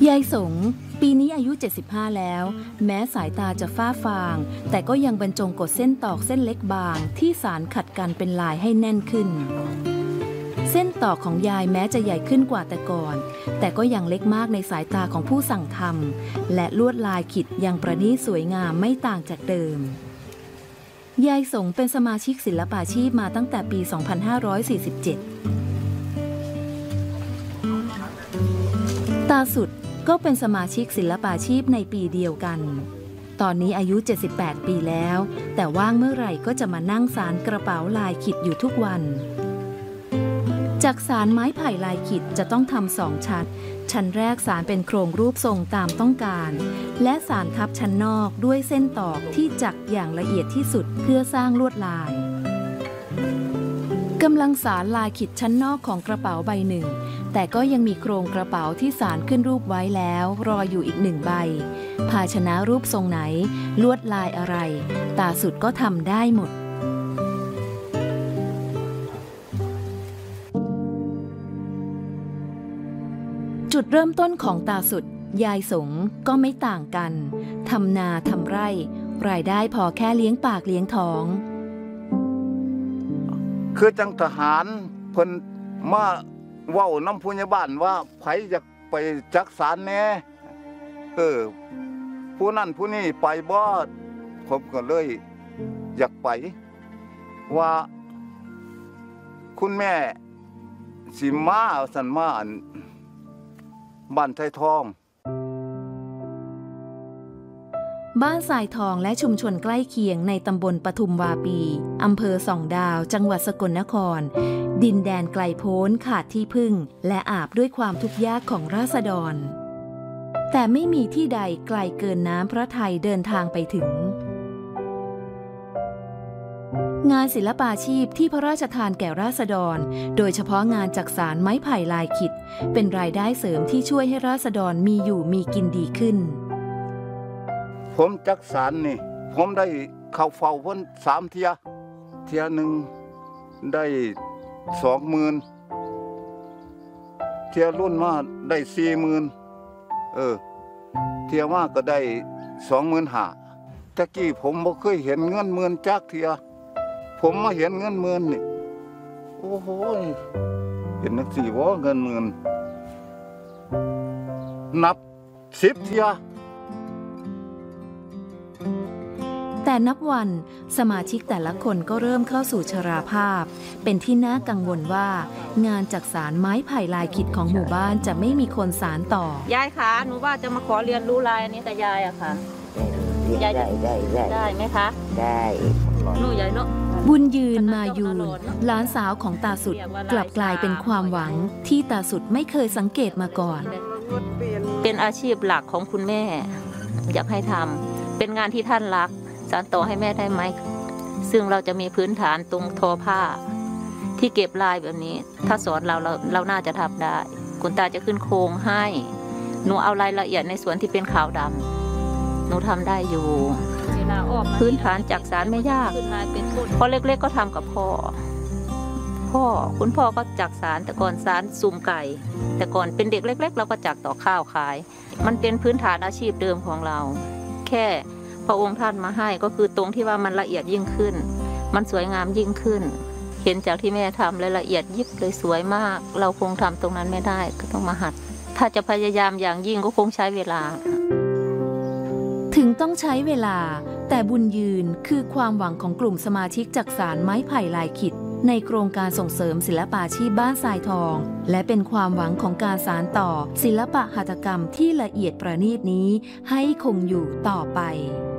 ยายสงปีนี้อายุ75แล้วแม้สายตาจะฝ้าฟางแต่ก็ยังบรรจงกดเส้นตอกเส้นเล็กบางที่สานขัดกันเป็นลายให้แน่นขึ้นเส้นตอกของยายแม้จะใหญ่ขึ้นกว่าแต่ก่อนแต่ก็ยังเล็กมากในสายตาของผู้สั่งทำและลวดลายขิดยังประณีตสวยงามไม่ต่างจากเดิมยายสงเป็นสมาชิกศิลปาชีพมาตั้งแต่ปี 2547ตาสุดก็เป็นสมาชิกศิลปาชีพในปีเดียวกันตอนนี้อายุ78ปีแล้วแต่ว่างเมื่อไหร่ก็จะมานั่งสานกระเป๋าลายขิดอยู่ทุกวันจากสานไม้ไผ่ลายขิดจะต้องทำ2ชั้นแรกสานเป็นโครงรูปทรงตามต้องการและสานทับชั้นนอกด้วยเส้นตอกที่จักอย่างละเอียดที่สุดเพื่อสร้างลวดลายกำลังสานลายขิดชั้นนอกของกระเป๋าใบหนึ่งแต่ก็ยังมีโครงกระเป๋าที่สานขึ้นรูปไว้แล้วรออยู่อีก1ใบภาชนะรูปทรงไหนลวดลายอะไรตาสุดก็ทำได้หมดจุดเริ่มต้นของตาสุดยายสงก็ไม่ต่างกันทำนาทำไร่รายได้พอแค่เลี้ยงปากเลี้ยงท้องคือจังทหารเพิ่นมาเว้าน้ำผู้ใหญ่บ้านว่าไผอยากไปจักสารแน่ผู้นั้นผู้นี้ไปบ่ผมก็เลยอยากไปว่าคุณแม่สิมาสันมาบ้านไทยทองบ้านทรายทองและชุมชนใกล้เคียงในตำบลปทุมวาปีอำเภอส่องดาวจังหวัดสกลนครดินแดนไกลโพ้นขาดที่พึ่งและอาบด้วยความทุกข์ยากของราษฎรแต่ไม่มีที่ใดไกลเกินน้ำพระทัยเดินทางไปถึงงานศิลปาชีพที่พระราชทานแก่ราษฎรโดยเฉพาะงานจักสานไม้ไผ่ลายขิดเป็นรายได้เสริมที่ช่วยให้ราษฎรมีอยู่มีกินดีขึ้นผมจักสานนี่ผมได้เข้าเฝ้าเพิ่น3เที่ยหนึ่งได้20,000เที่ยรุ่นมาได้40,000เที่ยมาก็ได้25,000ตะกี้ผมบ่เคยเห็นเงินหมื่นจักเที่ยผมมาเห็นเงินหมื่นนี่โอ้โหเห็นจังซี่บ่เงินหมื่นนับ10เที่ยแต่นับวันสมาชิกแต่ละคนก็เริ่มเข้าสู่ชราภาพเป็นที่น่ากังวลว่างานจักสานไม้ไผ่ลายขิดของหมู่บ้านจะไม่มีคนสานต่อยายคะหนูว่าจะมาขอเรียนรู้ลายอันนี้กับยายอะค่ะยายได้ไหมคะได้หนูยายเนาะบุญยืนมายูนหลานสาวของตาสุดกลับกลายเป็นความหวังที่ตาสุดไม่เคยสังเกตมาก่อนเป็นอาชีพหลักของคุณแม่อยากให้ทำเป็นงานที่ท่านรักสานต่อให้แม่ได้ไหมซึ่งเราจะมีพื้นฐานตรงทอผ้าที่เก็บลายแบบนี้ถ้าสอนเราน่าจะทำได้คุณตาจะขึ้นโครงให้หนูเอารายละเอียดในส่วนที่เป็นขาวดำหนูทำได้อยู่พื้นฐานจักสานไม่ยากพอเล็กๆก็ทำกับพ่อคุณพ่อก็จักสานแต่ก่อนสานสุ่มไก่แต่ก่อนเป็นเด็กเล็กๆเราก็จักต่อข้าวขายมันเป็นพื้นฐานอาชีพเดิมของเราแค่พระองค์ท่านมาให้ก็คือตรงที่ว่ามันละเอียดยิ่งขึ้นมันสวยงามยิ่งขึ้นเห็นจากที่แม่ทำเลยละเอียดยิบเลยสวยมากเราคงทำตรงนั้นไม่ได้ก็ต้องมาหัดถ้าจะพยายามอย่างยิ่งก็คงใช้เวลาถึงต้องใช้เวลาแต่บุญยืนคือความหวังของกลุ่มสมาชิกจักสานไม้ไผ่ลายขิดในโครงการส่งเสริมศิลปาชีพบ้านทรายทองและเป็นความหวังของการสานต่อศิลปะหัตถกรรมที่ละเอียดประณีตนี้ให้คงอยู่ต่อไป